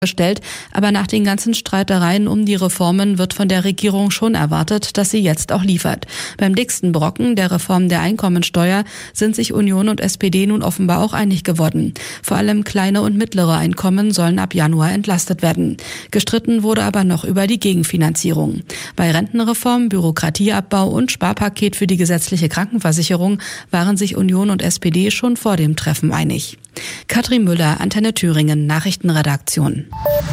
gestellt, aber nach den ganzen Streitereien um die Reformen wird von der Regierung schon erwartet, dass sie jetzt auch liefert. Beim dicksten Brocken, der Reform der Einkommensteuer, sind sich Union und SPD nun offenbar auch einig geworden. Vor allem kleine und mittlere Einkommen sollen ab Januar entlastet werden. Gestritten wurde aber noch über die Gegenfinanzierung. Bei Rentenreform, Bürokratieabbau und Sparpaket für die gesetzliche Krankenversicherung waren sich Union und SPD schon vor dem Treffen einig. Katrin Müller, Antenne Thüringen, Nachrichtenredaktion.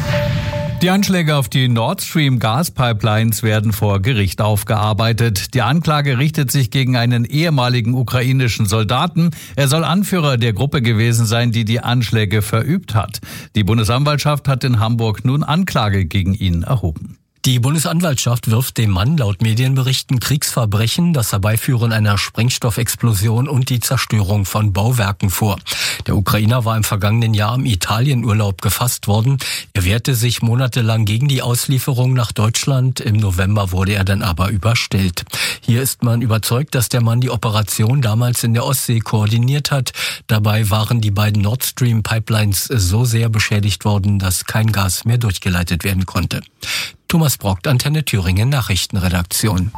Die Anschläge auf die Nord Stream Gaspipelines werden vor Gericht aufgearbeitet. Die Anklage richtet sich gegen einen ehemaligen ukrainischen Soldaten. Er soll Anführer der Gruppe gewesen sein, die die Anschläge verübt hat. Die Bundesanwaltschaft hat in Hamburg nun Anklage gegen ihn erhoben. Die Bundesanwaltschaft wirft dem Mann laut Medienberichten Kriegsverbrechen, das Herbeiführen einer Sprengstoffexplosion und die Zerstörung von Bauwerken vor. Der Ukrainer war im vergangenen Jahr im Italienurlaub gefasst worden. Er wehrte sich monatelang gegen die Auslieferung nach Deutschland. Im November wurde er dann aber überstellt. Hier ist man überzeugt, dass der Mann die Operation damals in der Ostsee koordiniert hat. Dabei waren die beiden Nord Stream Pipelines so sehr beschädigt worden, dass kein Gas mehr durchgeleitet werden konnte. Thomas Brockt, Antenne Thüringen, Nachrichtenredaktion.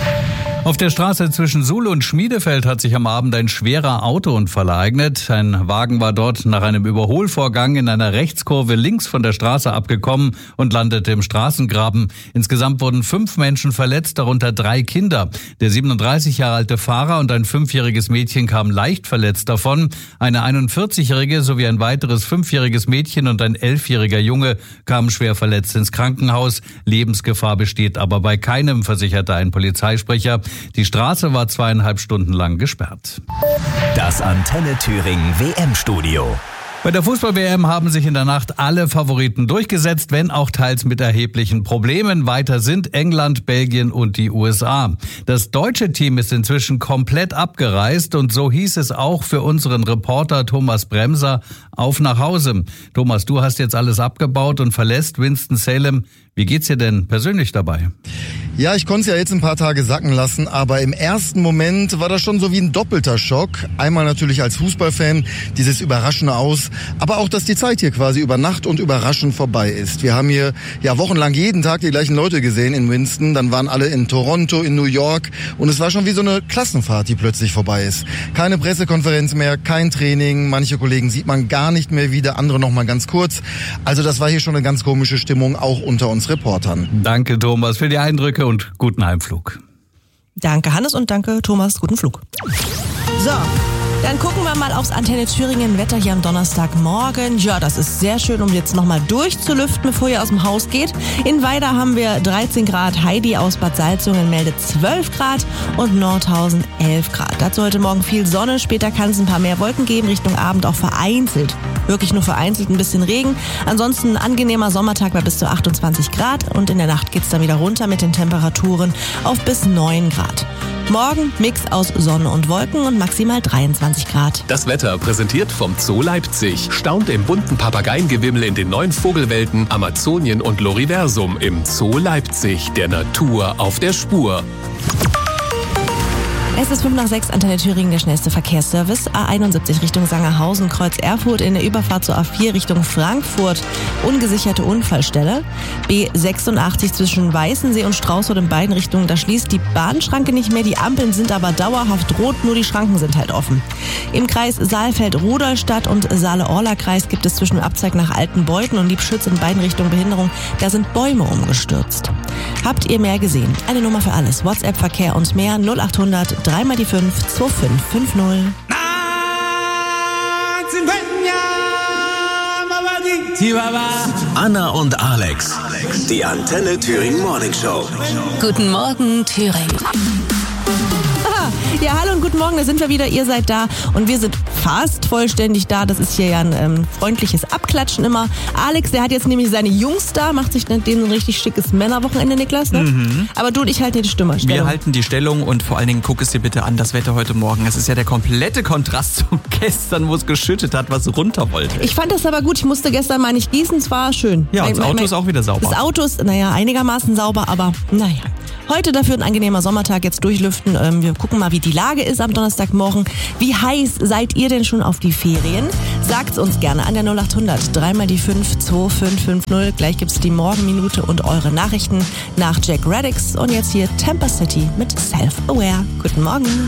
Auf der Straße zwischen Suhl und Schmiedefeld hat sich am Abend ein schwerer Autounfall ereignet. Ein Wagen war dort nach einem Überholvorgang in einer Rechtskurve links von der Straße abgekommen und landete im Straßengraben. Insgesamt wurden 5 Menschen verletzt, darunter 3 Kinder. Der 37 Jahre alte Fahrer und ein 5-jähriges Mädchen kamen leicht verletzt davon. Eine 41-jährige sowie ein weiteres 5-jähriges Mädchen und ein 11-jähriger Junge kamen schwer verletzt ins Krankenhaus. Lebensgefahr besteht aber bei keinem, versicherte ein Polizeisprecher. Die Straße war 2,5 Stunden lang gesperrt. Das Antenne Thüringen WM-Studio. Bei der Fußball-WM haben sich in der Nacht alle Favoriten durchgesetzt, wenn auch teils mit erheblichen Problemen. Weiter sind England, Belgien und die USA. Das deutsche Team ist inzwischen komplett abgereist und so hieß es auch für unseren Reporter Thomas Bremser auf nach Hause. Thomas, du hast jetzt alles abgebaut und verlässt Winston-Salem. Wie geht's dir denn persönlich dabei? Ja, ich konnte es ja jetzt ein paar Tage sacken lassen, aber im ersten Moment war das schon so wie ein doppelter Schock. Einmal natürlich als Fußballfan, dieses überraschende Aus, aber auch, dass die Zeit hier quasi über Nacht und überraschend vorbei ist. Wir haben hier ja wochenlang jeden Tag die gleichen Leute gesehen in Winston, dann waren alle in Toronto, in New York und es war schon wie so eine Klassenfahrt, die plötzlich vorbei ist. Keine Pressekonferenz mehr, kein Training, manche Kollegen sieht man gar nicht mehr wieder, andere noch mal ganz kurz. Also das war hier schon eine ganz komische Stimmung, auch unter uns Reportern. Danke Thomas für die Eindrücke und guten Heimflug. Danke Hannes und danke Thomas, guten Flug. So, dann gucken wir mal aufs Antenne Thüringen Wetter hier am Donnerstagmorgen. Ja, das ist sehr schön, um jetzt nochmal durchzulüften, bevor ihr aus dem Haus geht. In Weida haben wir 13 Grad, Heidi aus Bad Salzungen meldet 12 Grad und Nordhausen 11 Grad. Dazu heute Morgen viel Sonne, später kann es ein paar mehr Wolken geben, Richtung Abend auch vereinzelt. Wirklich nur vereinzelt ein bisschen Regen. Ansonsten ein angenehmer Sommertag bei bis zu 28 Grad und in der Nacht geht's dann wieder runter mit den Temperaturen auf bis 9 Grad. Morgen Mix aus Sonne und Wolken und maximal 23 Grad. Das Wetter präsentiert vom Zoo Leipzig. Staunt im bunten Papageiengewimmel in den 9 Vogelwelten Amazonien und Loriversum im Zoo Leipzig. Der Natur auf der Spur. Es ist 5 nach 6, Antenne Thüringen, der schnellste Verkehrsservice. A71 Richtung Sangerhausen, Kreuz Erfurt in der Überfahrt zur A4 Richtung Frankfurt. Ungesicherte Unfallstelle. B86 zwischen Weißensee und Straußow in beiden Richtungen. Da schließt die Bahnschranke nicht mehr. Die Ampeln sind aber dauerhaft rot, nur die Schranken sind halt offen. Im Kreis Saalfeld-Rudolstadt und Saale-Orla-Kreis gibt es zwischen dem Abzweig nach Altenbeuten und Liebschütz in beiden Richtungen Behinderung. Da sind Bäume umgestürzt. Habt ihr mehr gesehen? Eine Nummer für alles. WhatsApp-Verkehr und mehr 0800 3 mal die 5 2550. Anna und Alex, die Antenne Thüringen Morning Show. Guten Morgen, Thüringen. Ja, hallo und guten Morgen, da sind wir wieder, ihr seid da und wir sind fast vollständig da. Das ist hier ja ein freundliches Abklatschen immer. Alex, der hat jetzt nämlich seine Jungs da, macht sich dann denen so ein richtig schickes Männerwochenende, Niklas. Ne? Mhm. Aber du und ich halten die Stimme. Wir halten die Stellung und vor allen Dingen guck es dir bitte an, das Wetter heute Morgen. Es ist ja der komplette Kontrast zu gestern, wo es geschüttet hat, was runter wollte. Ich fand das aber gut, ich musste gestern mal nicht gießen, es war schön. Ja, und das Auto ist auch wieder sauber. Das Auto ist, einigermaßen sauber, aber naja. Heute dafür ein angenehmer Sommertag, jetzt durchlüften. Wir gucken mal, wie die Lage ist am Donnerstagmorgen. Wie heiß seid ihr denn schon auf die Ferien? Sagt's uns gerne an der 0800 3 die 5 2550. Gleich gibt's die Morgenminute und eure Nachrichten nach Jack Radix. Und jetzt hier Tampa City mit Self-Aware. Guten Morgen.